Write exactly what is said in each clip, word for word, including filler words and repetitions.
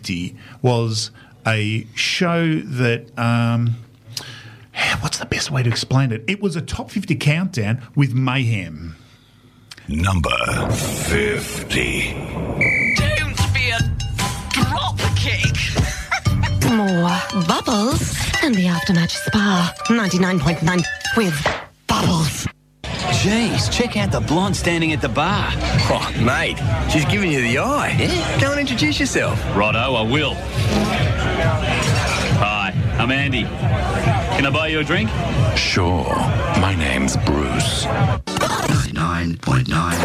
fifty was a show that, um, what's the best way to explain it? It was a top fifty countdown with mayhem. Number fifty. Don't be a drop cake. More bubbles and the Aftermatch Spa. ninety-nine point nine with bubbles. Jeez, check out the blonde standing at the bar. Oh, mate, she's giving you the eye. Yeah. Go and introduce yourself. Righto, I will. Hi, I'm Andy. Can I buy you a drink? Sure. My name's Bruce. ninety-nine point nine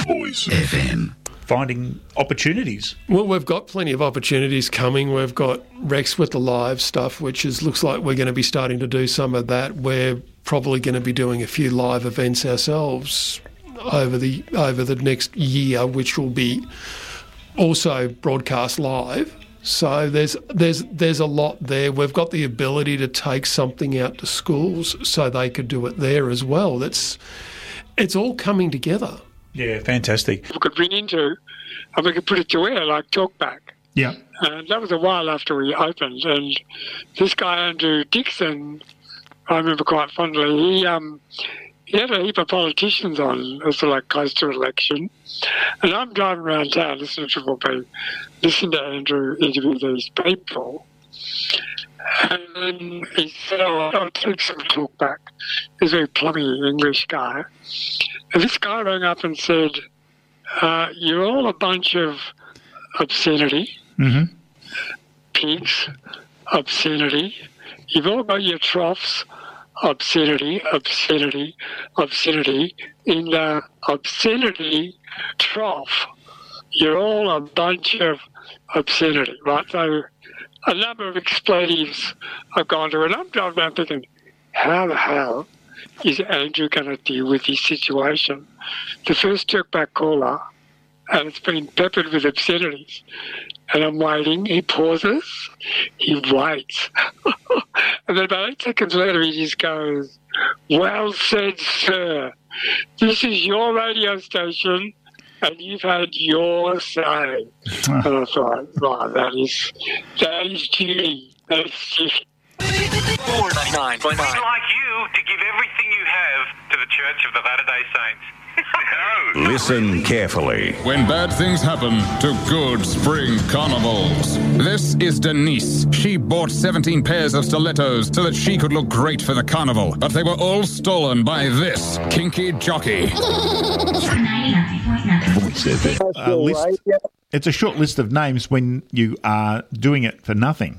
F M. Finding opportunities. Well, we've got plenty of opportunities coming. We've got Rex with the live stuff, which is looks like we're going to be starting to do some of that. We're probably going to be doing a few live events ourselves over the over the next year, which will be also broadcast live. So there's there's there's a lot there. We've got the ability to take something out to schools so they could do it there as well. That's it's all coming together. Yeah, fantastic. We could bring into, and we could put it to air like Talkback. Yeah. And that was a while after we opened. And this guy, Andrew Dixon, I remember quite fondly, he um, he had a heap of politicians on as the like close to election. And I'm driving around town listening to Triple B, listening to Andrew interview these people. And then he said, oh, I'll take some Talkback. He's a very plummy English guy. And this guy rang up and said, uh, you're all a bunch of obscenity, Mm-hmm. pigs, obscenity. You've all got your troughs, obscenity, obscenity, obscenity. In the obscenity trough, you're all a bunch of obscenity, right? So a number of expletives I've gone to, and I'm driving around thinking, how the hell is Andrew going to deal with this situation? The first Talkback caller, and it's been peppered with obscenities. And I'm waiting. He pauses. He waits. And then about eight seconds later, he just goes, well said, sir. This is your radio station, and you've had your say. And I thought, right, that is, that is duty. That is duty. four ninety-nine point nine. We'd like you to give everything you have to the Church of the Latter-day Saints. No. Listen carefully. When bad things happen to good spring carnivals. This is Denise. She bought seventeen pairs of stilettos so that she could look great for the carnival, but they were all stolen by this kinky jockey. Uh, list, it's a short list of names when you are doing it for nothing.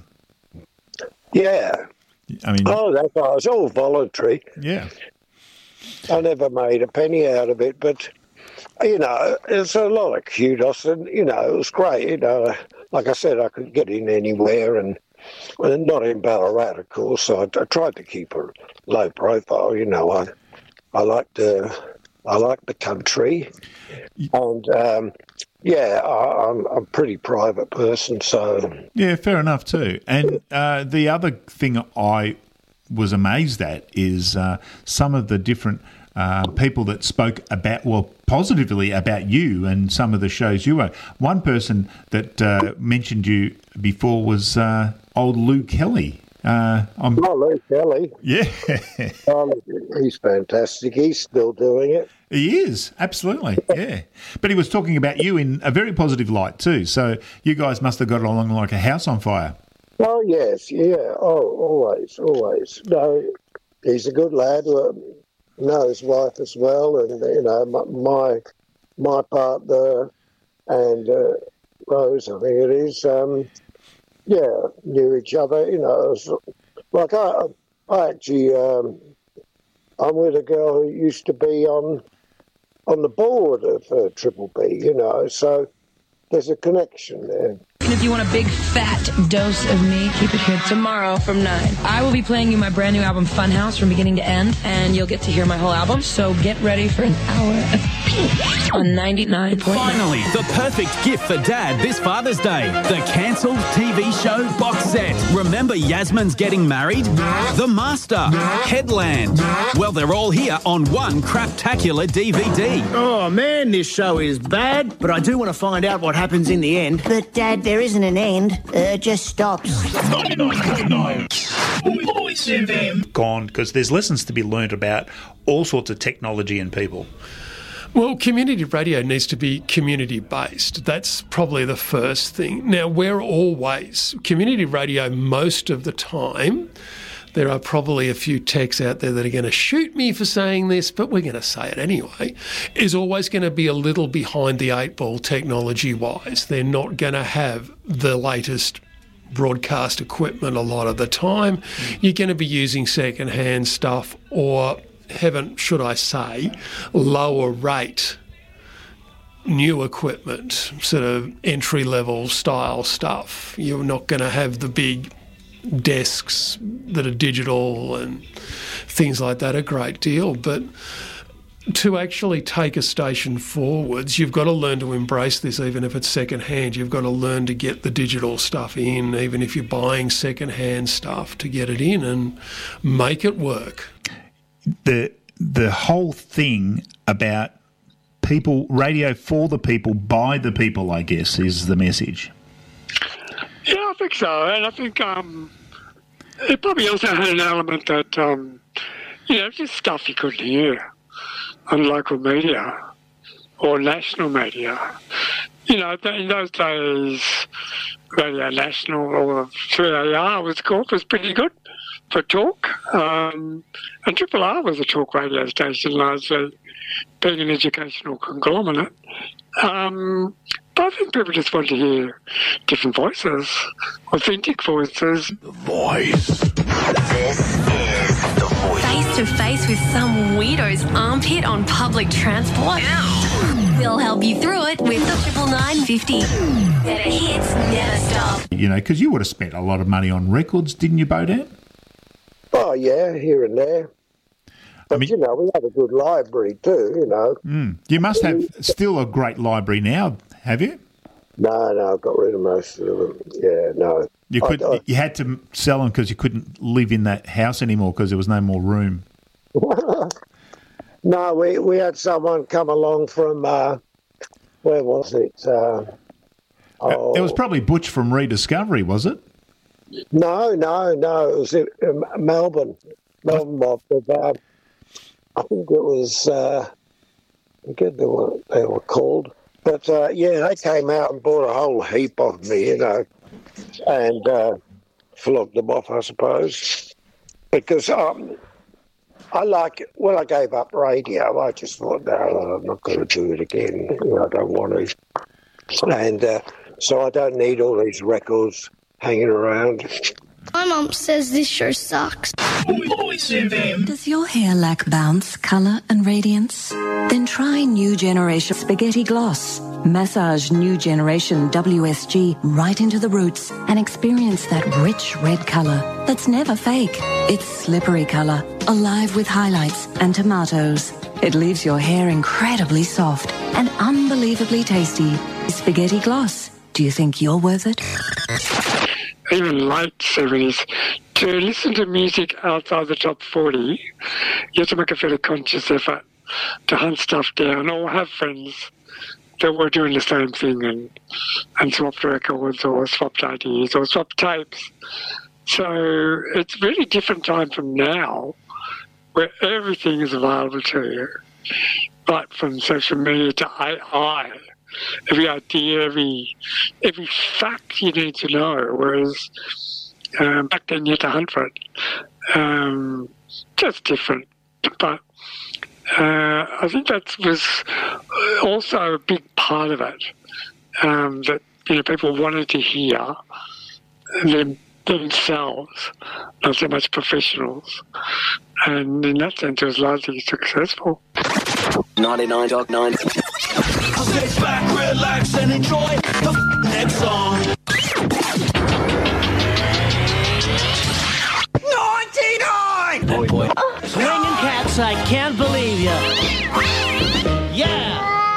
Yeah. I mean, oh, that's right. It's all voluntary. Yeah. I never made a penny out of it, but, you know, it's a lot of kudos, and, you know, it was great. You know, like I said, I could get in anywhere, and, and not in Ballarat, of course, so I, I tried to keep a low profile. You know, I I like the, I like the country, and, um, yeah, I, I'm, I'm a pretty private person, so... Yeah, fair enough too. And uh, the other thing I was amazed at is uh, some of the different uh, people that spoke about, well, positively about you and some of the shows you were. One person that uh, mentioned you before was uh, old Lou Kelly. Uh, I'm, oh, Lou Kelly. Yeah. oh, he's fantastic. He's still doing it. He is, absolutely, yeah. But he was talking about you in a very positive light too, so you guys must have got along like a house on fire. Oh, yes, yeah, oh, always, always. No, he's a good lad, uh, know his wife as well, and, you know, my my partner and uh, Rose, I think it is, um, yeah, knew each other, you know. It was, like, I, I actually, um, I'm with a girl who used to be on on the board of uh, Triple B, you know, so there's a connection there. If you want a big fat dose of me, keep it here tomorrow from nine. I will be playing you my brand new album Funhouse from beginning to end, and you'll get to hear my whole album, so get ready for an hour of pink on ninety-nine point nine. Finally, the perfect gift for Dad this Father's Day. The cancelled T V show box set. Remember Yasmin's Getting Married? The Master. Headland. Well, they're all here on one craptacular D V D. Oh, man, this show is bad, but I do want to find out what happens in the end. But, Dad, there isn't an end, it just stops. ninety-nine point nine Voice F M. Gone, because there's lessons to be learnt about all sorts of technology and people. Well, community radio needs to be community-based. That's probably the first thing. Now, we're always, community radio most of the time, there are probably a few techs out there that are going to shoot me for saying this, but we're going to say it anyway, is always going to be a little behind the eight ball technology-wise. They're not going to have the latest broadcast equipment a lot of the time. You're going to be using second-hand stuff or, heaven, should I say, lower rate new equipment, sort of entry-level style stuff. You're not going to have the big desks that are digital and things like that a great deal. But to actually take a station forwards, you've got to learn to embrace this, even if it's second-hand. You've got to learn to get the digital stuff in, even if you're buying second-hand stuff, to get it in and make it work. The the whole thing about people, radio for the people, by the people, I guess, is the message. Yeah, I think so. And I think um, it probably also had an element that, um, you know, just stuff you couldn't hear on local media or national media. You know, in those days, Radio National or three A R was called, was pretty good for talk. Um, and Triple R was a talk radio station, largely being an educational conglomerate. Um, but I think people just want to hear different voices, authentic voices. The voice. This is the voice. Face to face with some weirdo's armpit on public transport. Ew. We'll help you through it with the triple nine fifty. Better hits never stop. You know, because you would have spent a lot of money on records, didn't you, Bodan? Oh, yeah, here and there. But, I mean, you know, we have a good library too, you know. Mm, you must have still a great library now, have you? No, no, I've got rid of most of them. Yeah, no. You could. I, I, you had to sell them because you couldn't live in that house anymore because there was no more room. No, we, we had someone come along from, uh, where was it? Uh, oh. It was probably Butch from Rediscovery, was it? No, no, no. It was in um, Melbourne. Melbourne mob. Uh, I think it was, uh, I forget what they were called. But, uh, yeah, they came out and bought a whole heap of me, you know, and uh, flogged them off, I suppose. Because um, I like it. When I gave up radio, I just thought, no, I'm not going to do it again. You know, I don't want to. And uh, so I don't need all these records hanging around. My mum says this show sucks. Does your hair lack bounce, colour and radiance? Then try New Generation Spaghetti Gloss. Massage New Generation W S G right into the roots and experience that rich red colour that's never fake. It's slippery colour, alive with highlights and tomatoes. It leaves your hair incredibly soft and unbelievably tasty. Spaghetti Gloss. Do you think you're worth it? Even late seventies, to listen to music outside the top forty, you have to make a fairly conscious effort to hunt stuff down or have friends that were doing the same thing and, and swapped records or swapped ideas or swapped tapes. So it's a really different time from now where everything is available to you, right from social media to A I. Every idea, every every fact you need to know, whereas um, back then you had to hunt for it. Um, just different. But uh, I think that was also a big part of it, um, that you know people wanted to hear them themselves, not so much professionals. And in that sense, it was largely successful. ninety-nine point nine Sit back, relax, and enjoy the next song. ninety-nine! Boy, boy. Swinging cats, I can't believe you. Yeah!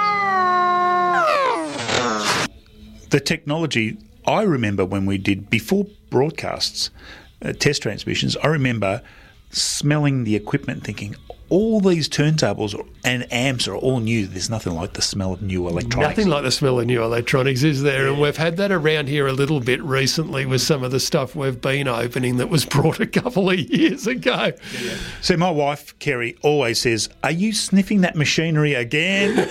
The technology, I remember when we did, before broadcasts, uh, test transmissions, I remember smelling the equipment thinking, all these turntables and amps are all new. There's nothing like the smell of new electronics. Nothing like the smell of new electronics, is there? And we've had that around here a little bit recently with some of the stuff we've been opening that was brought a couple of years ago. Yeah. So my wife, Kerry, always says, "Are you sniffing that machinery again?"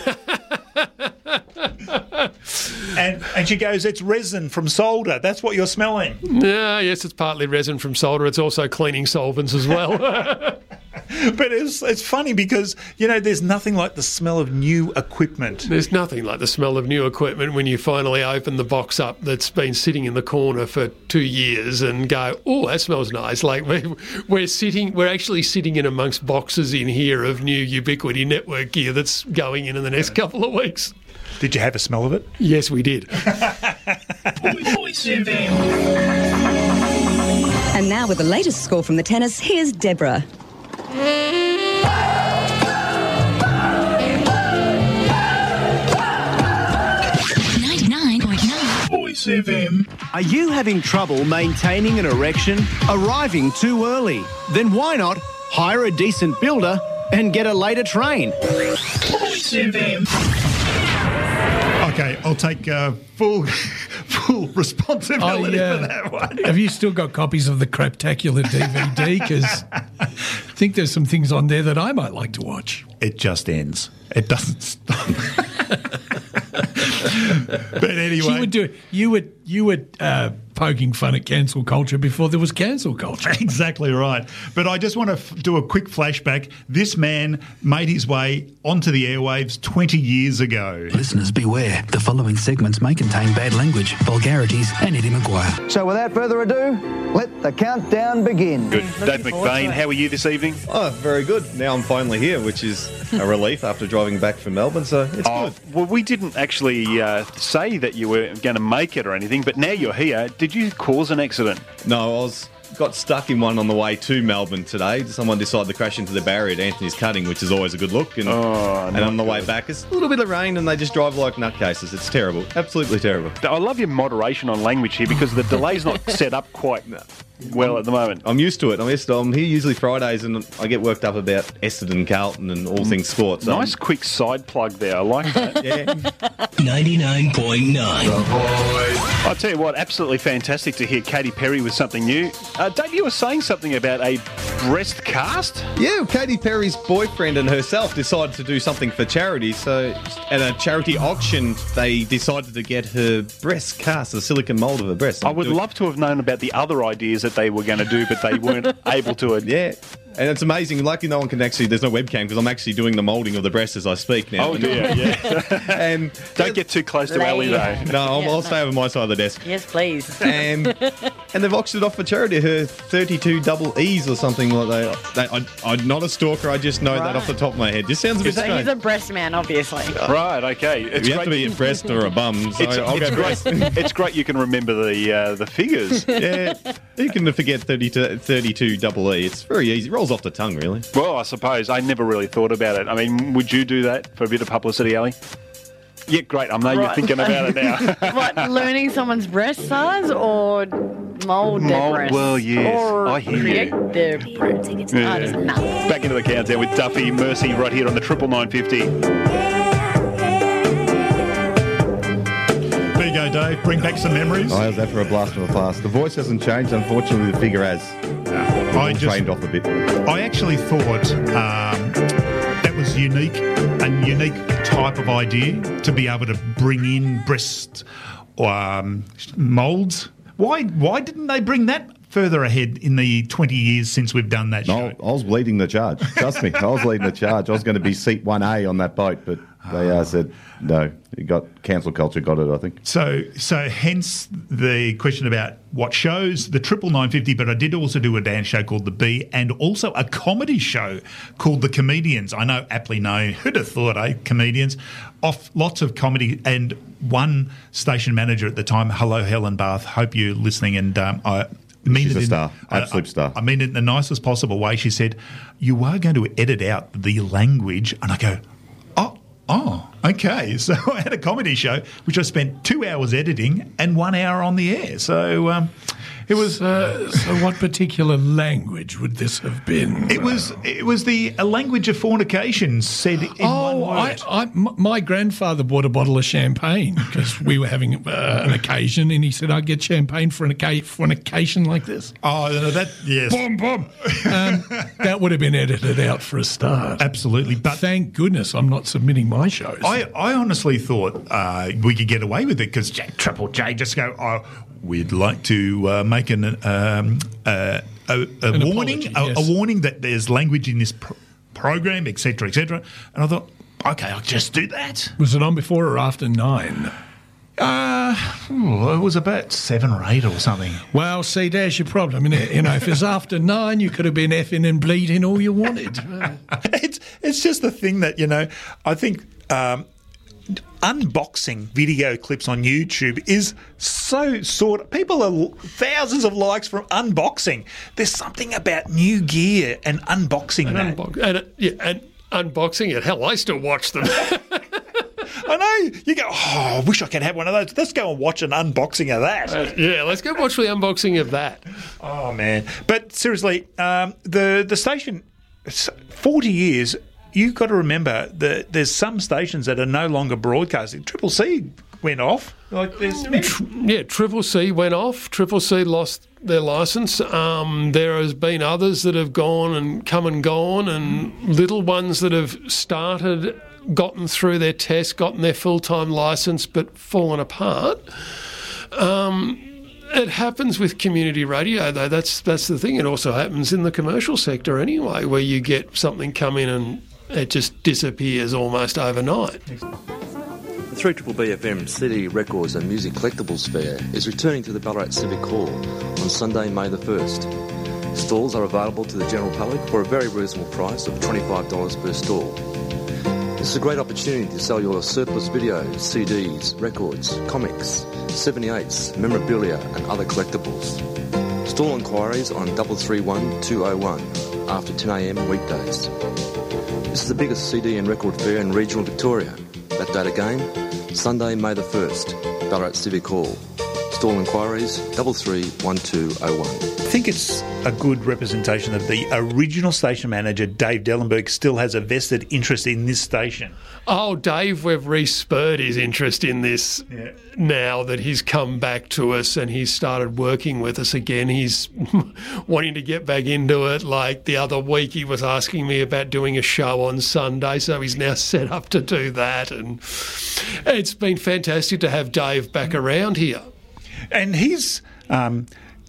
and and she goes, "It's resin from solder. That's what you're smelling." Yeah, yes, it's partly resin from solder. It's also cleaning solvents as well. But it's it's funny because, you know, there's nothing like the smell of new equipment. There's nothing like the smell of new equipment when you finally open the box up that's been sitting in the corner for two years and go, "Oh, that smells nice." Like we're, we're sitting, we're actually sitting in amongst boxes in here of new Ubiquity network gear that's going in in the next couple of weeks. Did you have a smell of it? Yes, we did. And now with the latest score from the tennis, here's Deborah. ninety-nine point nine Voice F M. Are you having trouble maintaining an erection? Arriving too early? Then why not hire a decent builder and get a later train? Voice F M. Okay, I'll take uh, full full responsibility I, uh, for that one. Have you still got copies of the Craptacular D V D? Because I think there's some things on there that I might like to watch. It just ends. It doesn't stop. But anyway, you were doing, you were you were uh, poking fun at cancel culture before there was cancel culture. Exactly right. But I just want to f- do a quick flashback. This man made his way onto the airwaves twenty years ago. Listeners beware. The following segments may contain bad language, vulgarities, and Eddie Maguire. So without further ado, let the countdown begin. Good. Dave McBain, how are you this evening? Oh, very good. Now I'm finally here, which is a relief after driving back from Melbourne, so it's oh, good. Well, we didn't actually uh, say that you were going to make it or anything, but now you're here. Did you cause an accident? No, I was got stuck in one on the way to Melbourne today. Someone decided to crash into the barrier at Anthony's Cutting, which is always a good look. And, oh, and on the way back, it's a little bit of rain and they just drive like nutcases. It's terrible. Absolutely terrible. I love your moderation on language here because the delay's not set up quite well at the moment. I'm used to it. I'm used to I'm here usually Fridays and I get worked up about Essendon, Carlton and all things sports. So nice I'm... quick side plug there. I like that. Yeah. ninety-nine point nine The Voice. I'll tell you what, absolutely fantastic to hear Katy Perry with something new. Uh, Dave, you were saying something about a breast cast? Yeah, Katy Perry's boyfriend and herself decided to do something for charity. So at a charity auction, they decided to get her breast cast, a silicone mould of her breast. I would love to have known about the other ideas that they were going to do, but they weren't able to. Yeah. And it's amazing. Lucky no one can actually... There's no webcam because I'm actually doing the moulding of the breast as I speak now. Oh, dear, yeah. And don't get too close to Ellie, though. No, I'll, I'll stay over my side of the desk. Yes, please. And and they've auctioned it off for charity. Her thirty-two double E's or something like that. I, I'm not a stalker. I just know right. that off the top of my head. Just sounds a bit so strange. He's a breast man, obviously. Right, okay. It's you great. have to be a breast or a bum. So it's, I'll it's, go great. It's great you can remember the uh, the figures. Yeah. You can forget thirty-two, thirty-two double E. It's very easy. It rolls off the tongue, really. Well, I suppose. I never really thought about it. I mean, would you do that for a bit of publicity, Ali? Yeah, great. I know right. you're thinking about it now. What, learning someone's breast size or mould their mold, breasts? Well, yes. Or I hear create you. their breasts. Yeah. Oh, just nuts. Back into the countdown with Duffy Mercy right here on the Triple Nine Fifty. There you go, Dave. Bring back some memories. Oh, how's that for a blast from the past? The voice hasn't changed. Unfortunately, the figure has. Uh, I just trained off a bit. I actually thought um, that was unique, a unique type of idea to be able to bring in breast um, moulds. Why? Why didn't they bring that further ahead in the twenty years since we've done that show? No, I was leading the charge. Trust me, I was leading the charge. I was going to be seat one A on that boat, but they uh, said no. You got cancel culture. Got it, I think. So, so hence the question about what shows, the Triple Nine Fifty. But I did also do a dance show called The Bee, and also a comedy show called The Comedians. I know, aptly known. Who'd have thought, eh? Comedians, off lots of comedy, and one station manager at the time. Hello, Helen Bath. Hope you're listening, and um, I. Mean She's it a in, star, absolute I, star. I mean it in the nicest possible way. She said, "You are going to edit out the language," and I go, "Oh, oh, okay." So I had a comedy show which I spent two hours editing and one hour on the air. So um, It was. Uh, so, what particular language would this have been? It was. It was the a language of fornication said in oh, one word. I, I, m- my grandfather bought a bottle of champagne because we were having uh, an occasion, and he said, "I'd get champagne for an, oca- for an occasion like this." Oh, that yes. Boom, boom. Um, that would have been edited out for a start. Absolutely, but thank goodness I'm not submitting my shows. I, I honestly thought uh, we could get away with it because Triple J just go, oh, we'd like to uh, make an um, uh, a, a An warning, apology, a, yes. a warning that there's language in this pr- program, et cetera, et cetera. And I thought, okay, I'll just do that. Was it on before or after nine? Uh, it was about seven or eight or something. Well, see, there's your problem, isn't it? You know, if it's after nine, you could have been effing and bleeding all you wanted. it's it's just the thing that, you know, I think um, unboxing video clips on YouTube is so sort of, people are thousands of likes from unboxing. There's something about new gear and unboxing and that. Unbo- and, uh, yeah, and unboxing it. Hell, I still watch them. I know. You go, oh, I wish I could have one of those. Let's go and watch an unboxing of that. Uh, yeah, let's go watch the unboxing of that. Oh, man. But seriously, um, the, the station, forty years, you've got to remember that there's some stations that are no longer broadcasting. Triple C went off. Like there's yeah, Triple C went off. Triple C lost their licence. Um, there has been others that have gone and come and gone, and little ones that have started, gotten through their test, gotten their full-time licence, but fallen apart. Um, it happens with community radio, though. That's that's the thing. It also happens in the commercial sector anyway, where you get something come in and it just disappears almost overnight. The three B B F M C D Records and Music Collectibles Fair is returning to the Ballarat Civic Hall on Sunday, May the first. Stalls are available to the general public for a very reasonable price of twenty-five dollars per stall. This is a great opportunity to sell your surplus videos, C Ds, records, comics, seventy-eights, memorabilia and other collectibles. Stall inquiries on three three one two oh one after ten a m weekdays. This is the biggest C D and record fair in regional Victoria. That date again, Sunday, May the first, Ballarat Civic Hall. Stall inquiries, three three one two oh one. I think it's a good representation that the original station manager, Dave Dellenberg, still has a vested interest in this station. Oh, Dave, we've re-spurred his interest in this yeah. now that he's come back to us and he's started working with us again. He's wanting to get back into it. Like the other week, he was asking me about doing a show on Sunday, so he's now set up to do that. And it's been fantastic to have Dave back around here. And he's... Um,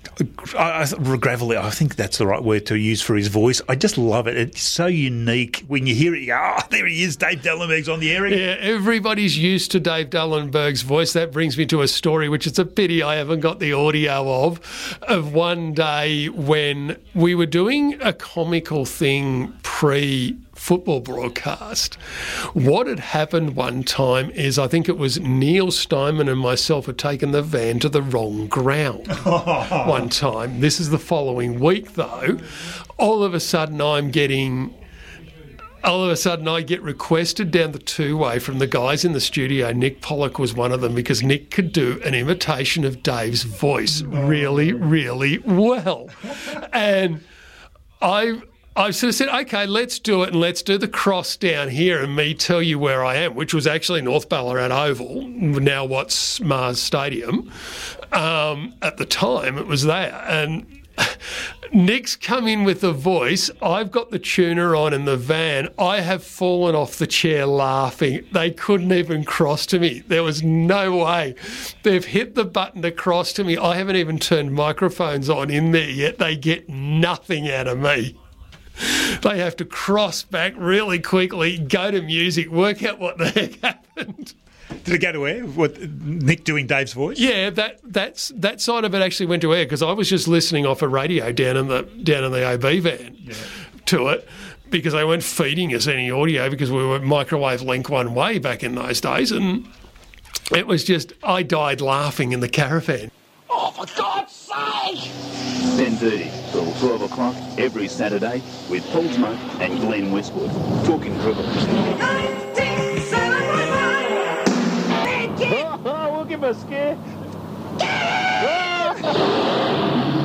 I, I, gravelly, I think that's the right word to use for his voice. I just love it. It's so unique. When you hear it, you go, oh, there he is, Dave Dellenberg's on the air again. Yeah, everybody's used to Dave Dellenberg's voice. That brings me to a story, which it's a pity I haven't got the audio of, of one day when we were doing a comical thing pre- football broadcast. What had happened one time is I think it was Neil Steinman and myself had taken the van to the wrong ground one time. This is the following week, though. All of a sudden, I'm getting... All of a sudden, I get requested down the two-way from the guys in the studio. Nick Pollock was one of them because Nick could do an imitation of Dave's voice really, really well. And I... I sort of said, okay, let's do it and let's do the cross down here and me tell you where I am, which was actually North Ballarat Oval, now what's Mars Stadium. Um, at the time, it was there. And Nick's come in with the voice. I've got the tuner on in the van. I have fallen off the chair laughing. They couldn't even cross to me. There was no way. They've hit the button to cross to me. I haven't even turned microphones on in there yet. They get nothing out of me. They have to cross back really quickly, go to music, work out what the heck happened. Did it go to air? What, Nick doing Dave's voice? Yeah, that that's that side of it actually went to air because I was just listening off a radio down in the down in the O B van yeah. to it because they weren't feeding us any audio because we were microwave link one way back in those days, and it was just I died laughing in the caravan. Oh, for God's sake! ten thirty till twelve o'clock every Saturday with Paul Smoke and Glenn Westwood. Talking Dribble. Oh, we'll give him a scare.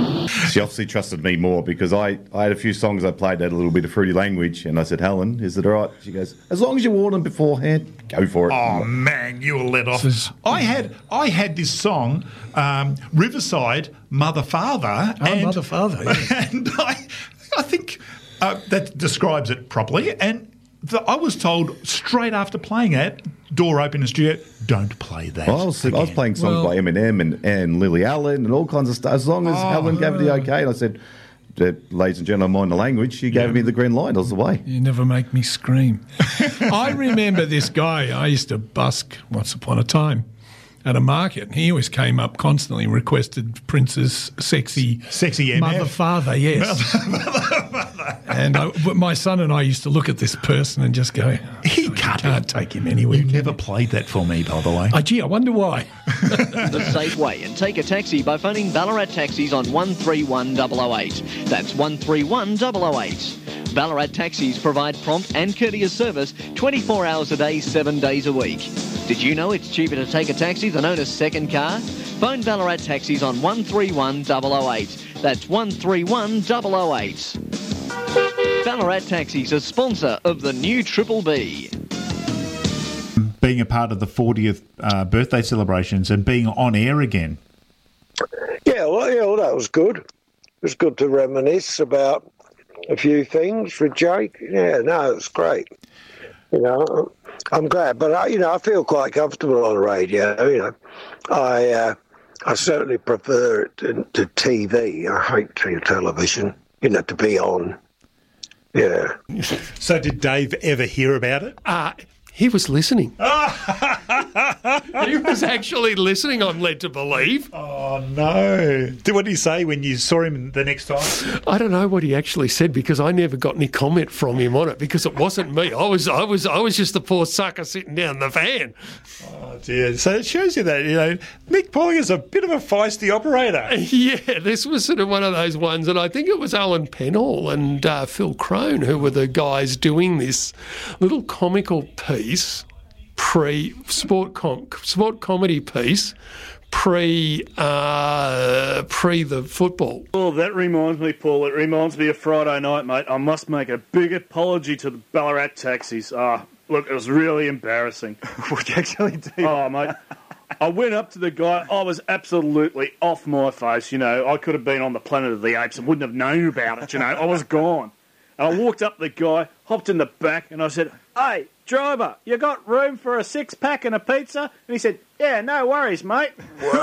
She obviously trusted me more because I, I had a few songs I played that had a little bit of fruity language, and I said, Helen, is it all right? She goes, as long as you warn them beforehand, go for it. Oh, man, you were let off. I had I had this song, um, Riverside, Mother Father. Oh, and, Mother Father, yeah. And I, I think uh, that describes it properly. And the, I was told straight after playing it, door open in the studio, don't play that. Well, I, was, I was playing songs Well- by Eminem and, and Lily Allen and all kinds of stuff. As long as Oh, Helen gave it the okay, and I said, ladies and gentlemen, mind the language, she gave me the green light. I was away. You never make me scream. I remember this guy. I used to busk once upon a time at a market, and he always came up constantly and requested Prince's sexy, Sexy M F. mother father. Yes, and I, but my son and I used to look at this person and just go, He "You can't, can't take him anywhere." You never played that for me, by the way. Oh, gee, I wonder why. The safe way, and take a taxi by phoning Ballarat Taxis on one three one double oh eight. That's one three one double oh eight. Ballarat Taxis provide prompt and courteous service twenty-four hours a day, seven days a week. Did you know it's cheaper to take a taxi than own a second car? Phone Ballarat Taxis on one three one double oh eight. That's one three one double oh eight. Ballarat Taxis, a sponsor of the new Triple B. Being a part of the fortieth uh, birthday celebrations and being on air again. Yeah, well, yeah, well, that was good. It was good to reminisce about a few things with Jake. Yeah, no, it was great. You know, I'm glad, but I, you know, I feel quite comfortable on the radio. You know, I uh, I certainly prefer it to, to T V. I hate t- television. You know, to be on. Yeah. So did Dave ever hear about it? Uh, he was listening. He was actually listening, I'm led to believe. Oh, no. What did he say when you saw him the next time? I don't know what he actually said because I never got any comment from him on it because it wasn't me. I was I was, I was just the poor sucker sitting down the van. Oh, dear. So it shows you that, you know, Mick Pollinger's a bit of a feisty operator. Yeah, this was sort of one of those ones, and I think it was Alan Pennell and uh, Phil Crone who were the guys doing this little comical piece, pre sport com- sport comedy piece, pre uh, pre the football. Oh, that reminds me, Paul. It reminds me of Friday night, mate. I must make a big apology to the Ballarat Taxis. Ah, look, it was really embarrassing. What you actually do? Oh, mate. I went up to the guy. I was absolutely off my face. You know, I could have been on the Planet of the Apes and wouldn't have known about it. You know, I was gone. And I walked up to the guy, hopped in the back, and I said, "Hey, driver, you got room for a six-pack and a pizza?" And he said, "Yeah, no worries, mate."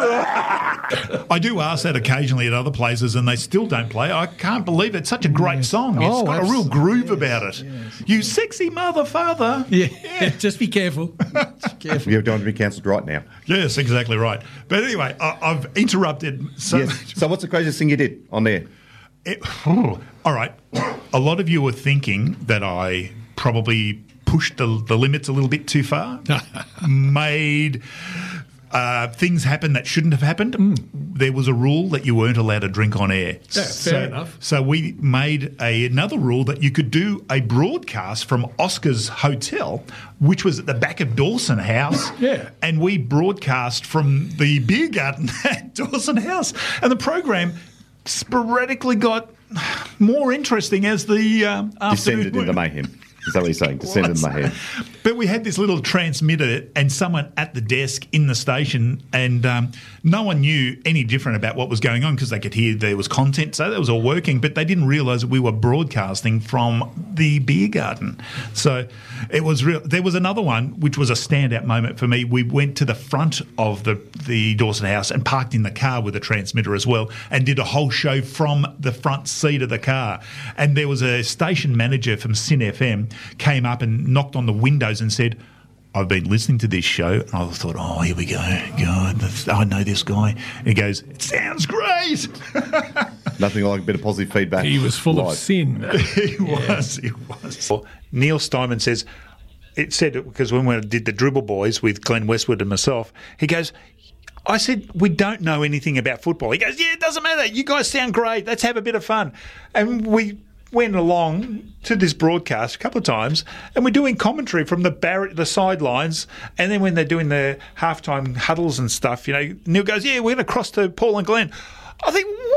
I do ask that occasionally at other places, and they still don't play. I can't believe it. It's such a great song. It's Oh, got a real abs- groove yes, about it. You sexy mother father. Yeah, just be careful. Just careful. You don't want to be cancelled right now. Yes, exactly right. But anyway, I, I've interrupted so Yes. much. So what's the craziest thing you did on there? It, oh, all right. A lot of you were thinking that I probably pushed the, the limits a little bit too far, made uh, things happen that shouldn't have happened. Mm. There was a rule that you weren't allowed to drink on air. Yeah, so, fair enough. So we made a, another rule that you could do a broadcast from Oscar's Hotel, which was at the back of Dawson House. Yeah. And we broadcast from the beer garden at Dawson House. And the program sporadically got more interesting as the um, afternoon Descended into mayhem. Is that what you're saying? Descended into mayhem. But we had this little transmitter and someone at the desk in the station, and um, no one knew any different about what was going on because they could hear there was content, so that was all working, but they didn't realise that we were broadcasting from the beer garden. So it was real. There was another one which was a standout moment for me. We went to the front of the, the Dawson House and parked in the car with a transmitter as well and did a whole show from the front seat of the car. And there was a station manager from Sin F M came up and knocked on the windows and said, "I've been listening to this show," and I thought, "Oh, here we go. God, I know this guy." And he goes, "It sounds great." Nothing like a bit of positive feedback. He was full live. of sin. He was, he was. Neil Steinman says, it said, because when we did the Dribble Boys with Glenn Westwood and myself, he goes, I said, "We don't know anything about football." He goes, "Yeah, it doesn't matter. You guys sound great. Let's have a bit of fun." And we went along to this broadcast a couple of times, and we're doing commentary from the bar- the sidelines, and then when they're doing the halftime huddles and stuff, you know, Neil goes, "Yeah, we're going to cross to Paul and Glenn." I think, we don't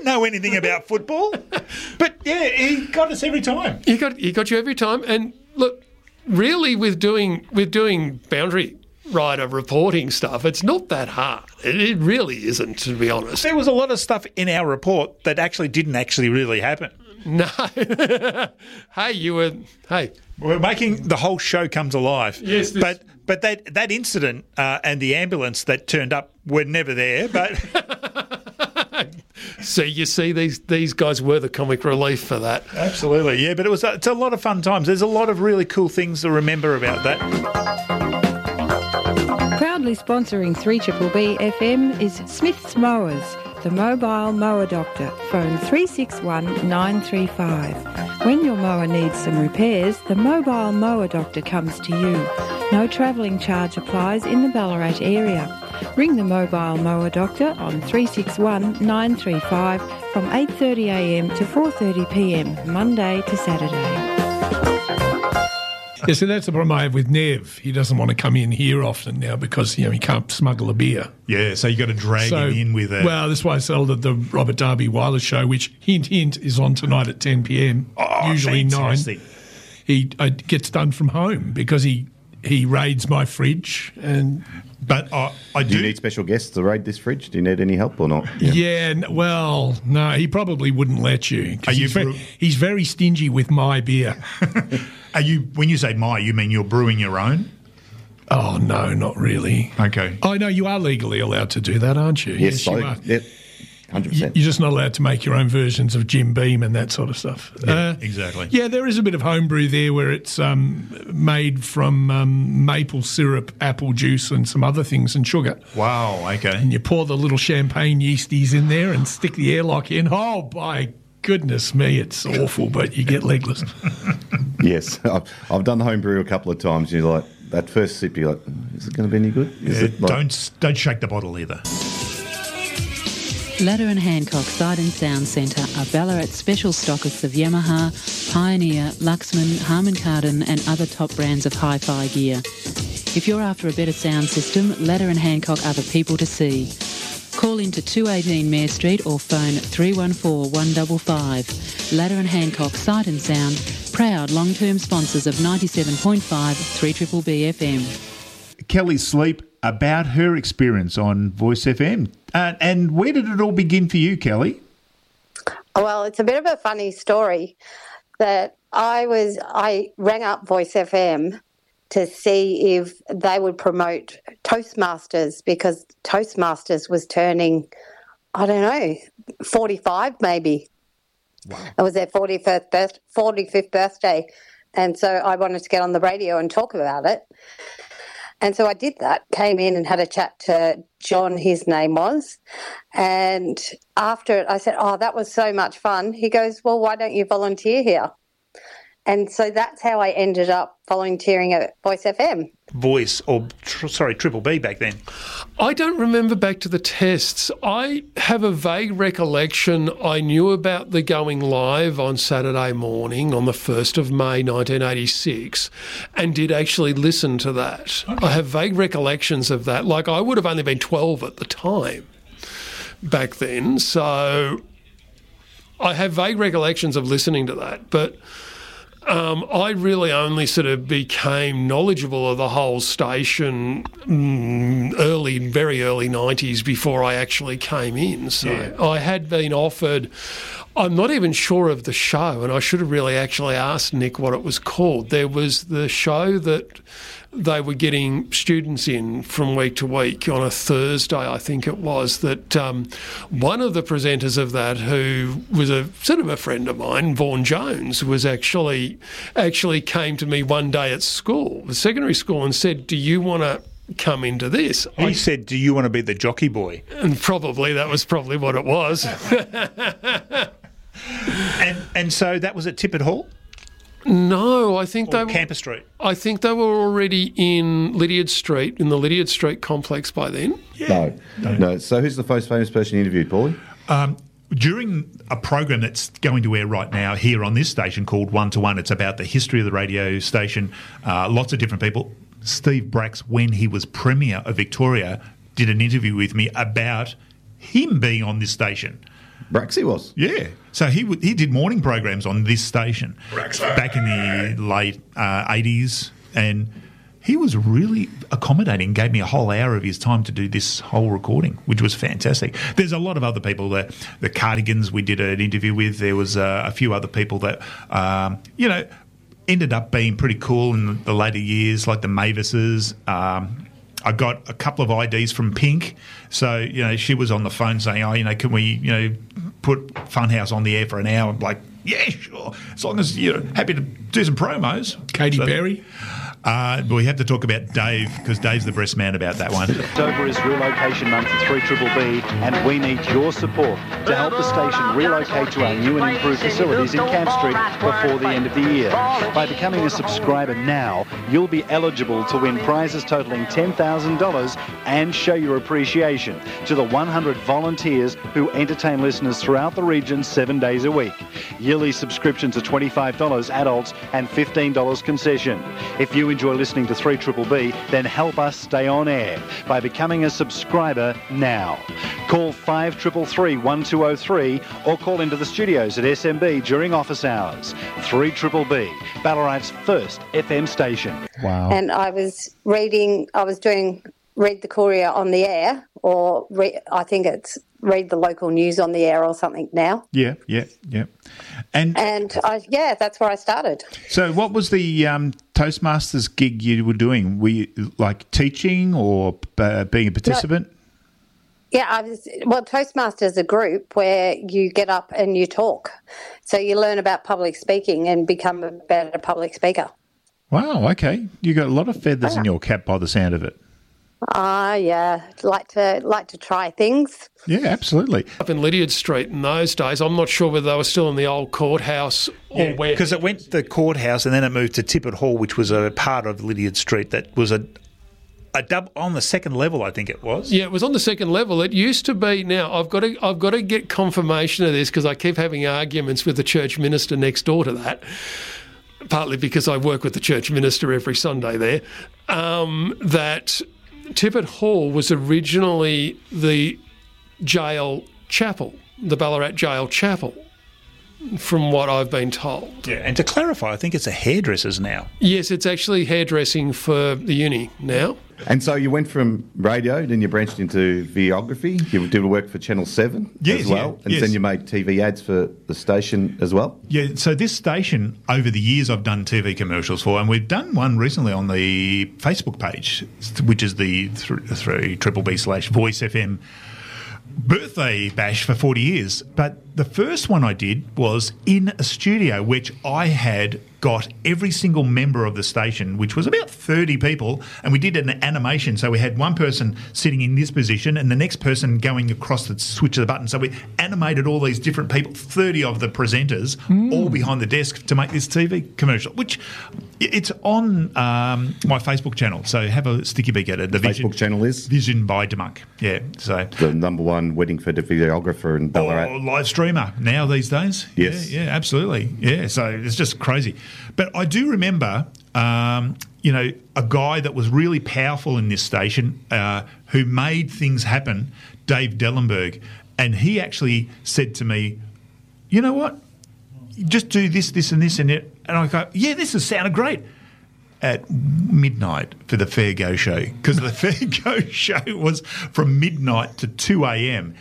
don't know anything about football. But, yeah, he got us every time. He got, he got you every time. And, look, really with doing with doing boundary rider reporting stuff, it's not that hard. It, it really isn't, to be honest. There was a lot of stuff in our report that actually didn't actually really happen. No. Hey, you were... Hey. We're making the whole show come to life. Yes. This... But but that, that incident uh, and the ambulance that turned up were never there, but... See, you see, these these guys were the comic relief for that. Absolutely, yeah. But it was a, it's a lot of fun times. There's a lot of really cool things to remember about that. Proudly sponsoring three B B F M is Smith's Mowers, the mobile mower doctor. Phone three six one nine three five. When your mower needs some repairs, the mobile mower doctor comes to you. No travelling charge applies in the Ballarat area. Ring the mobile mower doctor on three six one nine three five from eight thirty a m to four thirty p m, Monday to Saturday. Yeah, so that's the problem I have with Nev. He doesn't want to come in here often now because, you know, he can't smuggle a beer. Yeah, so you got to drag so, him in with it. Well, that's why I sold at the Robert Darby Wireless show, which, hint, hint, is on tonight at ten p m, oh, usually fantastic. nine. He uh, gets done from home because he, he raids my fridge and... But uh, I do. do you need special guests to raid this fridge? Do you need any help or not? Yeah, yeah n- well, no, he probably wouldn't let you. Are you he's, very, he's very stingy with my beer. Are you? When you say my, you mean you're brewing your own? Oh, no, not really. Okay. Oh, no, you are legally allowed to do that, aren't you? Yes, yes you I, are. Yep. one hundred percent. You're just not allowed to make your own versions of Jim Beam and that sort of stuff. Yeah, uh, exactly. Yeah, there is a bit of homebrew there where it's um, made from um, maple syrup, apple juice and some other things and sugar. Wow, okay. And you pour the little champagne yeasties in there and stick the airlock in. Oh, by goodness me, it's awful, but you get legless. Yes, I've, I've done the homebrew a couple of times. You're like, that first sip, you're like, is it going to be any good? Is Yeah, it like- don't, don't shake the bottle either. Ladder and Hancock Sight and Sound Centre are Ballarat's special stockists of Yamaha, Pioneer, Luxman, Harman Kardon and other top brands of hi-fi gear. If you're after a better sound system, Ladder and Hancock are the people to see. Call into two eighteen Mare Street or phone three one four one five five. Ladder and Hancock Sight and Sound, proud long-term sponsors of ninety-seven point five three B B B F M. Kelly Sleep about her experience on Voice F M. Uh, and where did it all begin for you, Kelly? Well, it's a bit of a funny story that I was, I rang up Voice F M to see if they would promote Toastmasters because Toastmasters was turning, I don't know, forty-five maybe. Wow. It was their forty-fifth, birth, forty-fifth birthday. And so I wanted to get on the radio and talk about it. And so I did that, came in and had a chat to John, his name was. And after it, I said, oh, that was so much fun. He goes, well, why don't you volunteer here? And so that's how I ended up volunteering at Voice F M. Voice, or tr- sorry, Triple B back then. I don't remember back to the tests. I have a vague recollection I knew about the going live on Saturday morning on the first of May nineteen eighty-six and did actually listen to that. Okay. I have vague recollections of that. Like, I would have only been twelve at the time back then, so I have vague recollections of listening to that, but... Um, I really only sort of became knowledgeable of the whole station mm, early, very early nineties before I actually came in. So yeah. I had been offered, I'm not even sure of the show, and I should have really actually asked Nick what it was called. There was the show that they were getting students in from week to week on a Thursday, I think it was, that um, one of the presenters of that, who was a sort of a friend of mine, Vaughan Jones, was actually actually came to me one day at school, the secondary school, and said, do you want to come into this? He I said, do you want to be the jockey boy? And probably, that was probably what it was. and and so that was at Tippett Hall? No, I think or they Camper Street. I think they were already in Lydiard Street, in the Lydiard Street complex by then. Yeah. No, no, no. So who's the most famous person you interviewed, Paulie? Um, during a program that's going to air right now here on this station called One to One, it's about the history of the radio station. Uh, lots of different people. Steve Bracks, when he was Premier of Victoria, did an interview with me about him being on this station. Braxy was. Yeah. So he w- he did morning programs on this station Braxo. back in the late uh, eighties, and he was really accommodating, gave me a whole hour of his time to do this whole recording, which was fantastic. There's a lot of other people, that the Cardigans we did an interview with. There was uh, a few other people that, um, you know, ended up being pretty cool in the, the later years, like the Mavises. Um, I got a couple of I Ds from Pink. So, you know, she was on the phone saying, oh, you know, can we, you know, put Funhouse on the air for an hour? I'm like, yeah, sure. As long as you're happy to do some promos. Katy So- Perry? Uh, but we have to talk about Dave, because Dave's the breast man about that one. October is relocation month at three triple B, and we need your support to help the station relocate to our new and improved facilities in Camp Street before the end of the year. By becoming a subscriber now, you'll be eligible to win prizes totaling ten thousand dollars and show your appreciation to the one hundred volunteers who entertain listeners throughout the region seven days a week. Yearly subscriptions are twenty-five dollars adults and fifteen dollars concession. If you enjoy listening to three triple B, then help us stay on air by becoming a subscriber now. Call five three three, one two zero three or call into the studios at S M B during office hours. three triple B, Ballarat's first F M station. Wow. And I was reading, I was doing Read the Courier on the air, or re, I think it's Read the Local News on the air or something now. Yeah, yeah, yeah. And And I, yeah, that's where I started. so what was the um, Toastmasters gig you were doing? Were you like teaching or uh, being a participant? Yeah, I was, well, Toastmasters is a group where you get up and you talk. So you learn about public speaking and become a better public speaker. Wow, okay. You got a lot of feathers in your cap by the sound of it. Ah, uh, yeah, like to like to try things. Yeah, absolutely. Up in Lydiard Street in those days, I'm not sure whether they were still in the old courthouse or where. Because it went to the courthouse and then it moved to Tippett Hall, which was a part of Lydiard Street that was a a dub on the second level, I think it was. Yeah, it was on the second level. It used to be. Now I've got to I've got to get confirmation of this because I keep having arguments with the church minister next door to that. Partly because I work with the church minister every Sunday there. Um, that Tippett Hall was originally the jail chapel, the Ballarat Jail Chapel, from what I've been told. Yeah, and to clarify, I think it's a hairdresser's now. Yes, it's actually hairdressing for the uni now. And so you went from radio, then you branched into videography. You did work for Channel seven Yes, as well. yeah, and yes. then you made T V ads for the station as well. Yeah, so this station, over the years, I've done T V commercials for, and we've done one recently on the Facebook page, which is the three triple B slash Voice F M birthday bash for forty years. But the first one I did was in a studio, which I had got every single member of the station, which was about thirty people, and we did an animation. So we had one person sitting in this position and the next person going across the switch of the button. So we animated all these different people, thirty of the presenters, mm. all behind the desk to make this T V commercial, which it's on um, my Facebook channel. So have a sticky beak at it. The, the Vision, Facebook channel is? Vision by Demunk. Yeah. So the number one wedding for the videographer in Ballarat. Or live streamer now these days. Yes. Yeah, yeah, absolutely. Yeah, so it's just crazy. But I do remember, um, you know, a guy that was really powerful in this station uh, who made things happen, Dave Dellenberg, and he actually said to me, you know what, just do this, this and this and it. And I go, yeah, this has sounded great. At midnight for the Fair Go show, because the Fair Go show was from midnight to two a.m.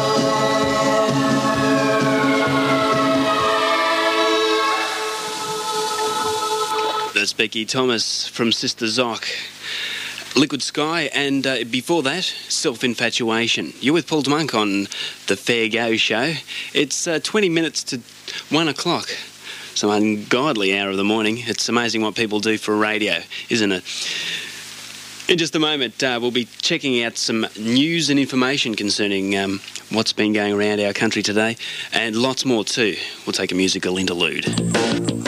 That's Becky Thomas from Sister Zoc. Liquid Sky, and uh, before that, Self-Infatuation. You're with Paul DeMonk on the Fair Go show. It's uh, twenty minutes to one o'clock. Some ungodly hour of the morning. It's amazing what people do for radio, isn't it? In just a moment, uh, we'll be checking out some news and information concerning um, what's been going around our country today, and lots more too. We'll take a musical interlude.